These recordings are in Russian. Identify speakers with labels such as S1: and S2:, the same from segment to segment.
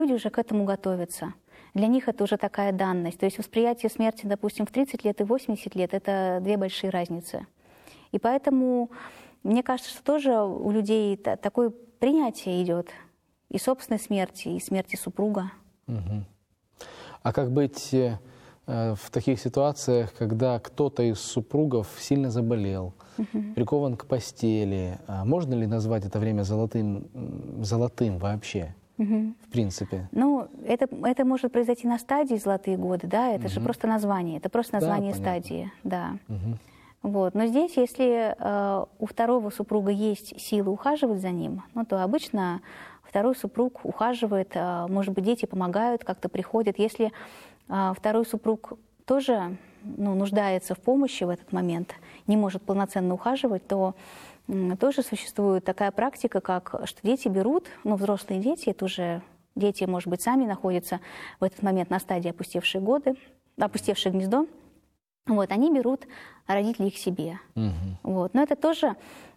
S1: Люди уже к этому готовятся. Для них это уже такая данность. То есть восприятие смерти, допустим, в 30 лет и 80 лет — это две большие разницы. И поэтому мне кажется, что тоже у людей такое принятие идет и собственной смерти, и смерти супруга.
S2: Угу. А как быть в таких ситуациях, когда кто-то из супругов сильно заболел, прикован к постели? Можно ли назвать это время золотым вообще? В принципе.
S1: Ну, это может произойти на стадии «золотые годы», да, это же просто название, это просто название стадии, да. Вот. Но здесь, если у второго супруга есть силы ухаживать за ним, ну, то обычно второй супруг ухаживает, может быть, дети помогают, как-то приходят. Если второй супруг тоже нуждается в помощи в этот момент, не может полноценно ухаживать, то тоже существует такая практика, как что дети берут, взрослые дети, это уже дети, может быть, сами находятся в этот момент на стадии опустевшие гнездо, вот, они берут родителей к себе. Вот. Но это тоже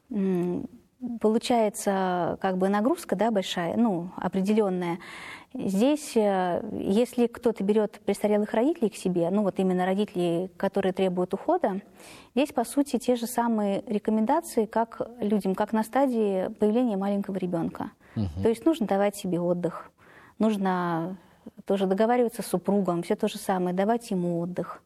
S1: получается как бы нагрузка, да, большая, определенная. Здесь, если кто-то берет престарелых родителей к себе, вот именно родителей, которые требуют ухода, здесь, по сути, те же самые рекомендации, как людям, как на стадии появления маленького ребенка. То есть нужно давать себе отдых, нужно тоже договариваться с супругом, все то же самое, давать ему отдых.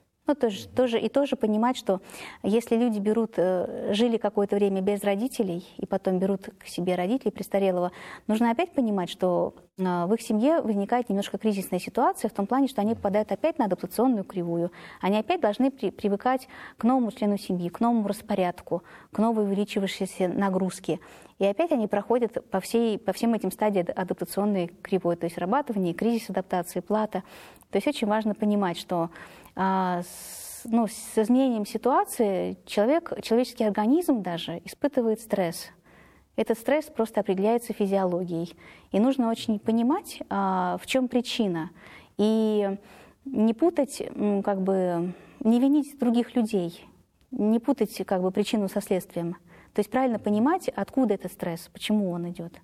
S1: Тоже понимать, что если люди жили какое-то время без родителей и потом берут к себе родителей престарелого, нужно опять понимать, что в их семье возникает немножко кризисная ситуация в том плане, что они попадают опять на адаптационную кривую. Они опять должны привыкать к новому члену семьи, к новому распорядку, к новой увеличивающейся нагрузке. И опять они проходят по всем этим стадиям адаптационной кривой, то есть срабатывание, кризис адаптации, плата. То есть очень важно понимать, что с изменением ситуации человеческий организм даже испытывает стресс. Этот стресс просто определяется физиологией. И нужно очень понимать, в чем причина. И не путать, не винить других людей, не путать причину со следствием. То есть правильно понимать, откуда этот стресс, почему он идет.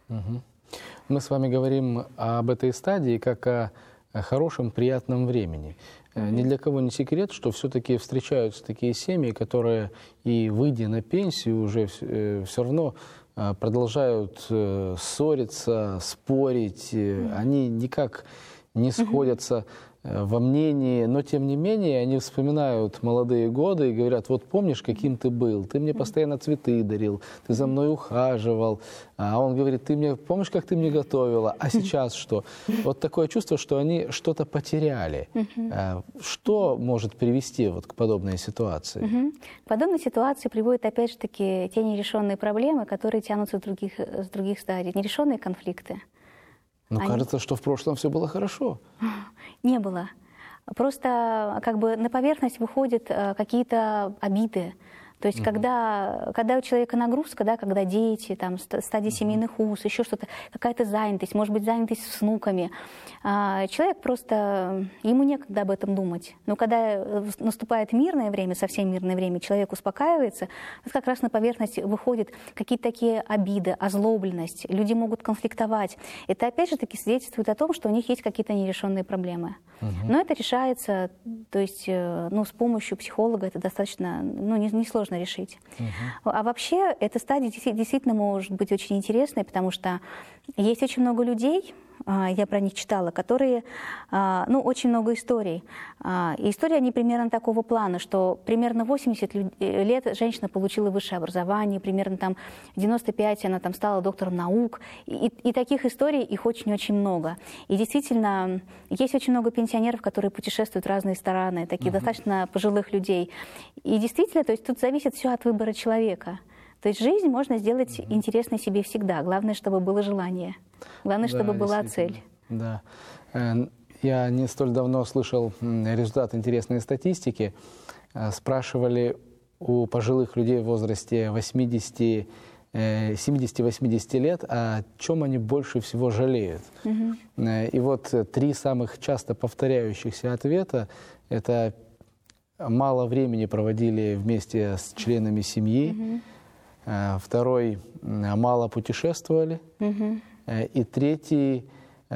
S2: Мы с вами говорим об этой стадии как о хорошем, приятном времени. Ни для кого не секрет, что все-таки встречаются такие семьи, которые и выйдя на пенсию уже все равно продолжают ссориться, спорить. Они никак не сходятся во мнении, но тем не менее они вспоминают молодые годы и говорят: вот помнишь, каким ты был, ты мне постоянно цветы дарил, ты за мной ухаживал, а он говорит: ты мне помнишь, как ты мне готовила, а сейчас что? Вот такое чувство, что они что-то потеряли. Что может привести к подобной ситуации?
S1: К подобной ситуации приводят опять же таки те нерешенные проблемы, которые тянутся с других стадий, нерешенные конфликты.
S2: Кажется, что в прошлом все было хорошо.
S1: Не было. Просто на поверхность выходят какие-то обиды. То есть когда у человека нагрузка, да, когда дети, стадия семейных уз, еще что-то, какая-то занятость, может быть, занятость с внуками, человек просто, ему некогда об этом думать. Но когда наступает мирное время, совсем мирное время, человек успокаивается, как раз на поверхность выходят какие-то такие обиды, озлобленность, люди могут конфликтовать. Это опять же таки свидетельствует о том, что у них есть какие-то нерешенные проблемы. Но это решается, то есть с помощью психолога это достаточно, несложно решить. А вообще эта стадия действительно может быть очень интересной, потому что есть очень много людей, я про них читала, которые, очень много историй. И истории, они примерно такого плана, что примерно 80 лет женщина получила высшее образование, примерно в 95 она стала доктором наук. И таких историй, их очень-очень много. И действительно, есть очень много пенсионеров, которые путешествуют в разные страны, таких достаточно пожилых людей. И действительно, то есть тут зависит все от выбора человека. То есть жизнь можно сделать интересной себе всегда. Главное, чтобы было желание. Главное, чтобы была цель.
S2: Да. Я не столь давно слышал результат интересной статистики. Спрашивали у пожилых людей в возрасте 70-80 лет, о чем они больше всего жалеют. И вот 3 самых часто повторяющихся ответа – это мало времени проводили вместе с членами семьи, второй – мало путешествовали, и третий